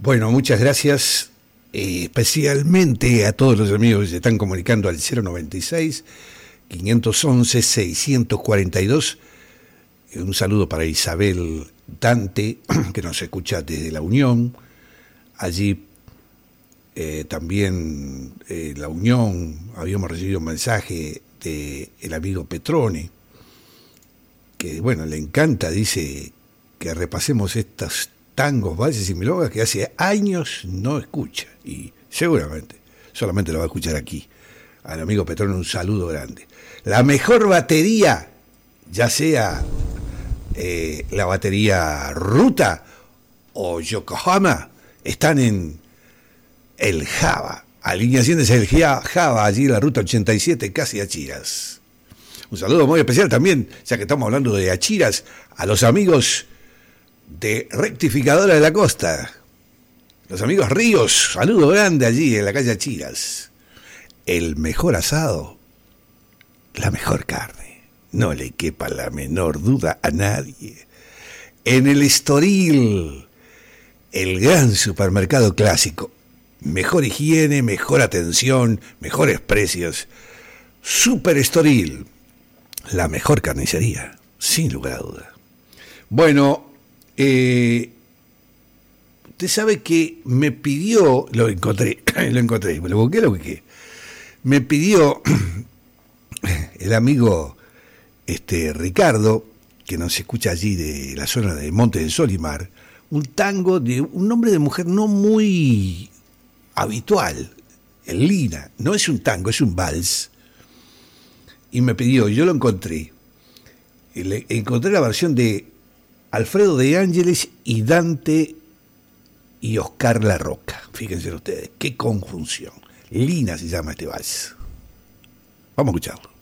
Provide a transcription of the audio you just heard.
Bueno, muchas gracias, especialmente a todos los amigos que se están comunicando al 096-511-642. Un saludo para Isabel Dante, que nos escucha desde La Unión. Allí también La Unión, habíamos recibido un mensaje del amigo Petrone, que bueno, le encanta, dice, que repasemos estos tangos, valses y milongas que hace años no escucha, y seguramente solamente lo va a escuchar aquí. Al amigo Petrone un saludo grande. La mejor batería, ya sea la batería Ruta o Yokohama, están en el Java, alineaciones del Java, allí en la ruta 87, casi Achiras. Un saludo muy especial también, ya que estamos hablando de Achiras, a los amigos de Rectificadora de la Costa, los amigos Ríos, saludo grande allí en la calle Achiras. El mejor asado, la mejor carne, no le quepa la menor duda a nadie. En el Estoril, el gran supermercado clásico, mejor higiene, mejor atención, mejores precios. Super Estoril, la mejor carnicería, sin lugar a duda. Bueno, usted sabe que me pidió, lo encontré, me lo busqué, me pidió el amigo Ricardo, que nos escucha allí de la zona de Monte del Sol y Mar, un tango de un nombre de mujer no muy habitual, el Lina. No es un tango, es un vals. Y me pidió, yo lo encontré. Encontré la versión de Alfredo de Ángeles y Dante y Oscar La Roca. Fíjense ustedes, qué conjunción. Lina se llama este vals. Vamos a escucharlo.